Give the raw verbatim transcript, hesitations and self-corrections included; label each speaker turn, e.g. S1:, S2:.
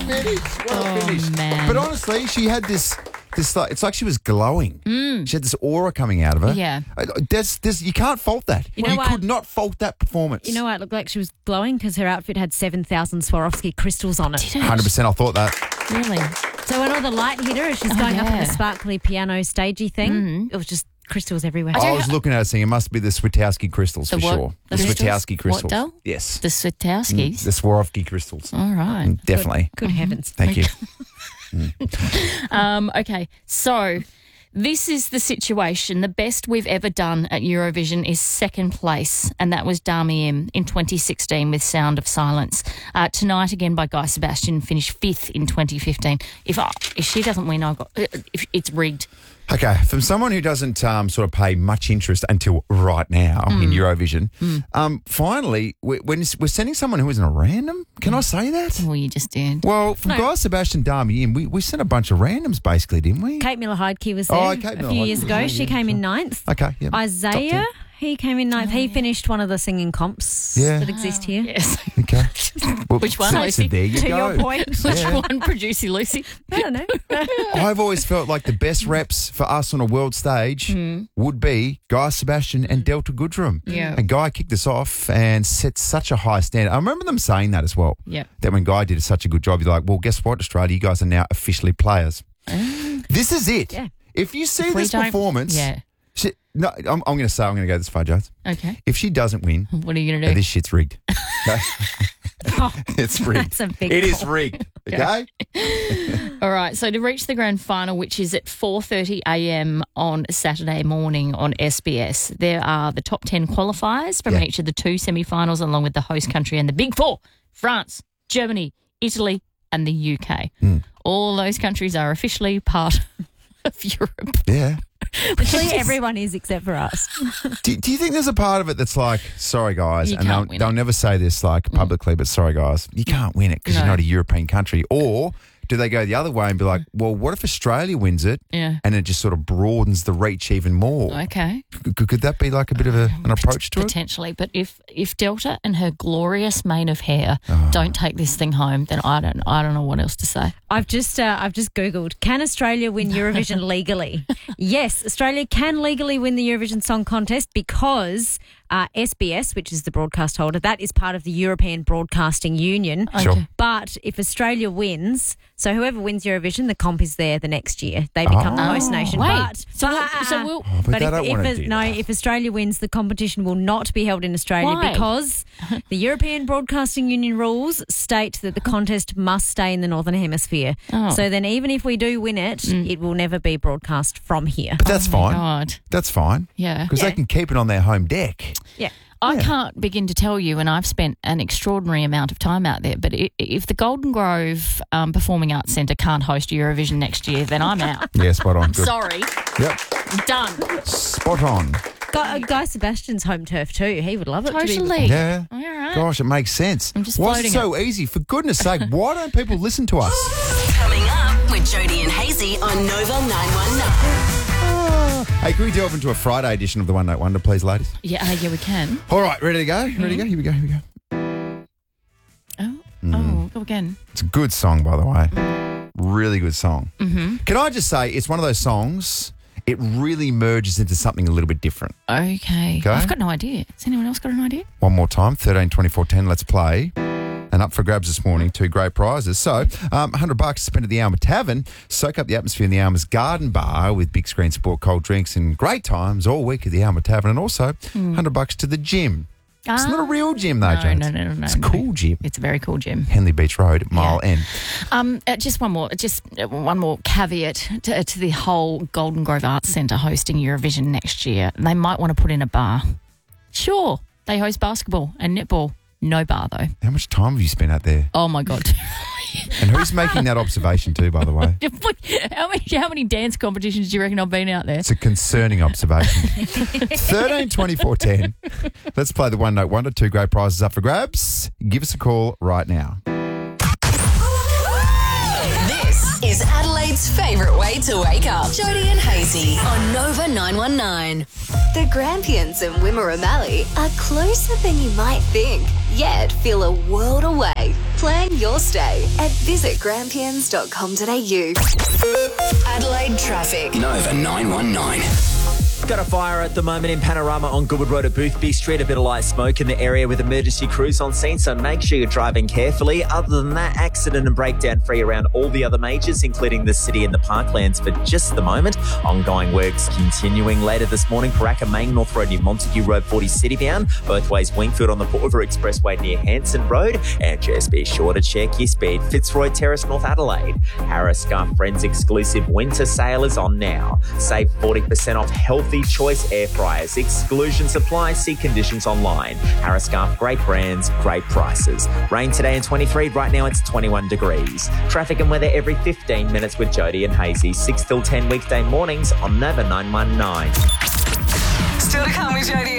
S1: finish. What a
S2: Oh,
S1: finish.
S2: man.
S1: But honestly, she had this, this like, it's like she was glowing. Mm. She had this aura coming out of her.
S2: Yeah.
S1: Uh, There's, there's, you can't fault that.
S3: You
S1: You,
S3: know what?
S1: could not fault that performance.
S3: You know what? It looked like she was glowing because her outfit had seven thousand Swarovski crystals on it.
S2: Did it?
S1: one hundred percent I thought that.
S2: Really?
S3: So when all the light hit her as she's
S2: Oh,
S3: going up on
S2: yeah.
S3: the sparkly piano stagey thing,
S2: Mm-hmm.
S3: it was just crystals everywhere.
S1: I was looking at it saying it must be the Switowski crystals
S2: The
S1: for
S2: what?
S1: sure.
S2: The
S1: The
S2: crystals?
S1: Switowski
S2: What,
S1: crystals.
S2: Del?
S1: Yes.
S2: The Switowskis?
S1: The Swarovski crystals.
S2: All right.
S1: Mm, Definitely.
S3: Good heavens.
S1: Thank you.
S2: Um, okay, so this is the situation. The best we've ever done at Eurovision is second place, and that was Dami M in twenty sixteen with Sound of Silence. Uh, Tonight Again by Guy Sebastian finished fifth in twenty fifteen. If I, if she doesn't win, I've got, if it's rigged.
S1: Okay, from someone who doesn't um, sort of pay much interest until right now
S2: Mm.
S1: in Eurovision, um, finally, we're, we're we're sending someone who isn't a random. Can I say that?
S2: Well, you just did.
S1: Well, from
S3: No.
S1: Guy Sebastian Dami in, we, we sent a bunch of randoms basically, didn't we?
S3: Kate Miller-Heidke was there
S1: Oh, Kate
S3: a few
S1: Miller-Heidke
S3: years
S1: was
S3: ago.
S1: there,
S3: She
S1: yeah,
S3: came in
S1: sure.
S3: ninth.
S1: Okay, yeah. Top
S3: Isaiah,
S1: ten.
S3: he came in ninth. He finished one of the singing comps
S1: Yeah.
S3: that exist here.
S2: Yes.
S1: Okay. Well,
S2: Which one,
S1: so,
S2: Lucy?
S1: so there you
S3: To
S1: go.
S3: your point.
S2: Which
S1: Yeah.
S2: one, producer Lucy?
S3: I don't know.
S1: I've always felt like the best reps for us on a world stage would be Guy Sebastian and Delta Goodrum.
S2: Yeah.
S1: And Guy kicked us off and set such a high standard. I remember them saying that as well.
S2: Yeah.
S1: That when Guy did such a good job, you're like, well, guess what, Australia, you guys are now officially players. This is it.
S3: Yeah.
S1: If you see
S2: If we
S1: this
S2: don't-
S1: performance,
S2: Yeah.
S1: she, no, I'm, I'm going to say, I'm going to go this far, Jones.
S2: Okay.
S1: If she doesn't win,
S2: What are you going to
S1: then
S2: do?
S1: this shit's rigged. Okay? It's rigged.
S3: That's a big
S1: It is
S3: call.
S1: rigged. Okay?
S2: All right, so to reach the grand final, which is at four thirty a m on Saturday morning on S B S, there are the top ten qualifiers from
S1: Yeah.
S2: each of the two semi-finals, along with the host country and the big four, France, Germany, Italy and the U K.
S1: Mm.
S2: All those countries are officially part of Europe.
S1: Yeah.
S3: Actually, everyone is except for us.
S1: Do, do you think there's a part of it that's like, sorry, guys,
S2: You
S1: and
S2: can't
S1: they'll,
S2: win
S1: they'll
S2: it.
S1: never say this like publicly, but sorry, guys, you can't win it because
S2: No.
S1: you're not a European country? Or do they go the other way and be like, well, what if Australia wins it
S2: Yeah.
S1: and it just sort of broadens the reach even more?
S2: Okay.
S1: Could, could that be like a bit of a, an approach to it?
S2: Potentially, but if if Delta and her glorious mane of hair
S1: Oh.
S2: don't take this thing home, then I don't I don't know what else to say.
S3: I've just uh, I've just googled, can Australia win Eurovision legally? Yes, Australia can legally win the Eurovision Song Contest because uh, S B S, which is the broadcast holder, that is part of the European Broadcasting Union.
S1: Sure.
S2: Okay.
S3: But if Australia wins, so whoever wins Eurovision, the comp is there the next year. They become the
S1: Oh.
S3: host nation.
S2: Wait,
S3: But,
S2: so we'll,
S3: but-
S2: so we'll
S1: Oh, but,
S3: but
S1: they
S3: if,
S1: don't want to
S3: if,
S1: do
S3: no,
S1: that.
S3: if Australia wins, the competition will not be held in Australia
S2: Why?
S3: because the European Broadcasting Union rules state that the contest must stay in the Northern Hemisphere.
S2: Oh.
S3: So then even if we do win it, it will never be broadcast from here.
S1: But that's fine.
S2: God.
S1: That's fine.
S2: Yeah.
S1: Because
S3: Yeah.
S1: they can keep it on their home deck.
S3: Yeah.
S2: I
S1: Yeah.
S2: can't begin to tell you, and I've spent an extraordinary amount of time out there, but i- if the Golden Grove um, Performing Arts Centre can't host Eurovision next year, then I'm out.
S1: Yeah, spot on. Good.
S2: Sorry.
S1: Yep.
S2: Done.
S1: Spot on.
S3: Guy, Guy Sebastian's home turf too. He would love it. To
S2: Totally.
S1: Yeah.
S2: All right.
S1: Gosh, it makes sense.
S2: I'm just
S1: Why is it
S2: floating
S1: so easy? For goodness sake, why don't people listen to us?
S4: Coming up with Jody and Hazy on Nova nine one nine.
S1: Hey, can we delve into a Friday edition of the One Note Wonder, please, ladies?
S2: Yeah, uh, yeah, we can.
S1: All right, ready to go? Ready to go? Here we go, here we go.
S2: Oh,
S1: Mm.
S2: oh, go again.
S1: It's a good song, by the way. Really good song. Mm-hmm. Can I just say, it's one of those songs, it really merges into something a little bit different.
S2: Okay.
S1: Okay.
S2: I've got no idea. Has anyone else got an idea?
S1: One more time, thirteen twenty-four ten, let's play. And up for grabs this morning, two great prizes. So, um, one hundred bucks to spend at the Alma Tavern. Soak up the atmosphere in the Alma's Garden Bar with big screen sport, cold drinks and great times all week at the Alma Tavern. And also, one hundred bucks to the gym. It's not a real gym though,
S2: No,
S1: James.
S2: no, no, no, no,
S1: It's a
S2: no.
S1: cool gym.
S2: It's a very cool gym.
S1: Henley Beach Road, Mile
S2: Yeah.
S1: End.
S2: Um, uh, just one more, just uh, one more caveat to, to the whole Golden Grove Arts Centre hosting Eurovision next year. They might want to put in a bar. Sure, they host basketball and netball. No bar though.
S1: How much time have you spent out there?
S2: Oh my God.
S1: And who's making that observation too, by the way?
S2: how many how many dance competitions do you reckon I've been out there?
S1: It's a concerning observation. thirteen twenty-four ten. Let's play the One Note Wonder. Two great prizes up for grabs. Give us a call right now.
S4: This is Adelaide's favourite way to wake up. Jody and Hazy on Nova nine one nine. The Grampians and Wimmera Valley are closer than you might think, yet feel a world away. Plan your stay at visit grampians dot com dot a u. Adelaide traffic.
S5: Nova nine one nine.
S6: Got a fire at the moment in Panorama on Goodwood Road at Boothby Street. A bit of light smoke in the area with emergency crews on scene, so make sure you're driving carefully. Other than that, accident and breakdown free around all the other majors, including the city and the parklands for just the moment. Ongoing works continuing later this morning. Paraka Main North Road near Montague Road, forty city bound. Both ways Wingfield on the Port River Expressway near Hanson Road. And just be sure to check your speed. Fitzroy Terrace, North Adelaide. Harris Scarf Friends exclusive winter sale is on now. Save forty percent off healthy choice air fryers. Exclusion supply. See conditions online. Harris Scarf, great brands, great prices. Rain today in twenty-three. Right now it's twenty-one degrees. Traffic and weather every fifteen minutes with Jody and Hazy. six till ten weekday mornings on Nova nine one nine.
S4: Still to come with Jody